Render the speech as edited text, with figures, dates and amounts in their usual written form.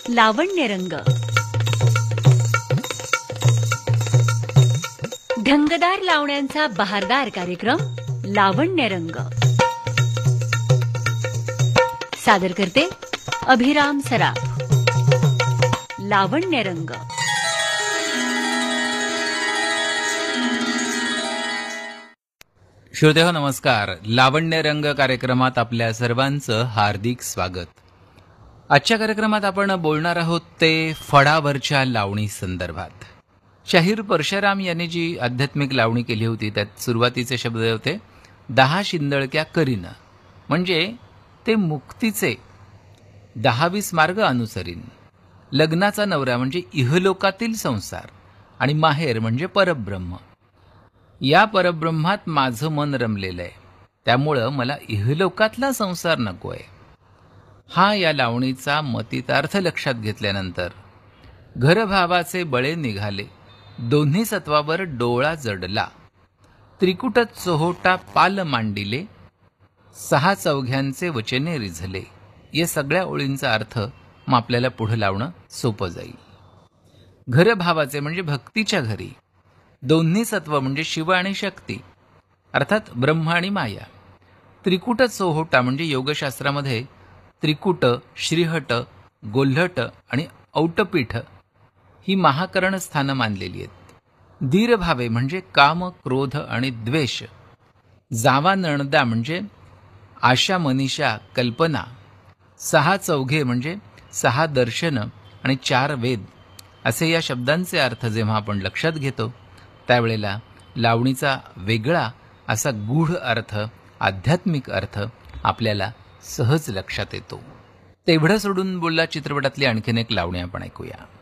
लावण्यरंग. ढंगदार लावण्यांचा बहारदार कार्यक्रम लावण्यरंग. सादर करते अभिराम सराफ. लावण्यरंग. श्रोतेहो नमस्कार. लावण्यरंग कार्यक्रमात आपल्या सर्वांचं हार्दिक स्वागत. आजच्या कार्यक्रमात आपण बोलणार आहोत ते फडावरच्या लावणी संदर्भात. शाहीर परशुराम यांनी जी आध्यात्मिक लावणी केली होती त्यात सुरुवातीचे शब्द होते 10 शिंदळक्या करीन, म्हणजे ते मुक्तीचे 10-20 मार्ग अनुसरीन. लग्नाचा नवरा म्हणजे इहलोकातील संसार आणि माहेर म्हणजे परब्रह्म. या परब्रह्मात माझं मन रमलेलं आहे, त्यामुळं मला इहलोकातला संसार नको आहे. हा या लावणीचा मतितार्थ लक्षात घेतल्यानंतर घरभावाचे बळे निघाले, दोन्ही सत्वावर डोळा जडला, त्रिकुट चोहोटा पाल मांडिले, 6 चौघ्यांचे वचने रिझले. या सगळ्या ओळींचा अर्थ मग आपल्याला पुढे लावणं सोपं जाईल. घरभावाचे म्हणजे भक्तीच्या घरी, दोन्ही सत्व म्हणजे शिव आणि शक्ती अर्थात ब्रह्म आणि माया, त्रिकुट चोहोटा म्हणजे योगशास्त्रामध्ये त्रिकुट, श्रीहट, गोल्हट आणि औटपीठ ही महाकरण स्थानं मानलेली आहेत. धीरभावे म्हणजे काम, क्रोध आणि द्वेष, जावा नणदा म्हणजे आशा, मनीषा, कल्पना, 6 चौघे म्हणजे 6 दर्शन आणि 4 वेद असे या शब्दांचे अर्थ जेव्हा आपण लक्षात घेतो त्यावेळेला लावणीचा वेगळा असा गूढ अर्थ, आध्यात्मिक अर्थ आपल्याला सहज लक्षात येतो. तेवढं सोडून बोलला चित्रपटातली आणखीन एक लावणी आपण ऐकूया.